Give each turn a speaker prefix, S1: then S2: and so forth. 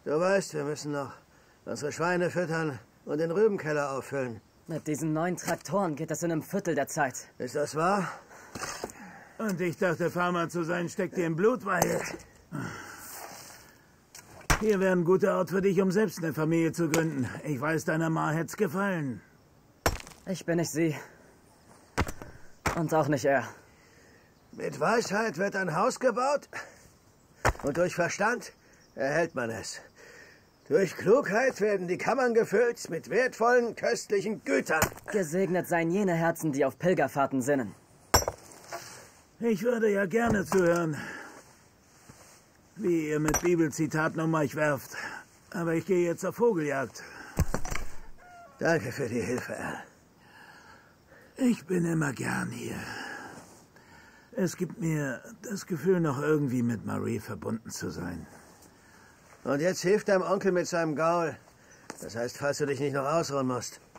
S1: Du weißt, wir müssen noch unsere Schweine füttern und den Rübenkeller auffüllen.
S2: Mit diesen neuen Traktoren geht das in einem Viertel der Zeit.
S1: Ist das wahr?
S3: Und ich dachte, Farmer zu sein steckt dir im Blut, Wyatt. Hier wäre ein guter Ort für dich, um selbst eine Familie zu gründen. Ich weiß, deiner Ma hätt's gefallen.
S2: Ich bin nicht sie. Und auch nicht er.
S1: Mit Weisheit wird ein Haus gebaut und durch Verstand erhält man es. Durch Klugheit werden die Kammern gefüllt mit wertvollen, köstlichen Gütern.
S2: Gesegnet seien jene Herzen, die auf Pilgerfahrten sinnen.
S3: Ich würde ja gerne zuhören, wie ihr mit Bibelzitaten um euch werft. Aber ich gehe jetzt auf Vogeljagd.
S1: Danke für die Hilfe, Al.
S3: Ich bin immer gern hier. Es gibt mir das Gefühl, noch irgendwie mit Marie verbunden zu sein.
S1: Und jetzt hilft deinem Onkel mit seinem Gaul. Das heißt, falls du dich nicht noch ausruhen musst.